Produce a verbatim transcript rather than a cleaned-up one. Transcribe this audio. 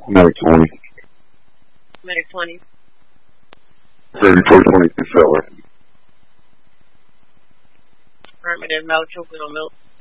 Medic twenty. Medic twenty. thirty-four twenty-two seller. Affirmative, no choking on milk.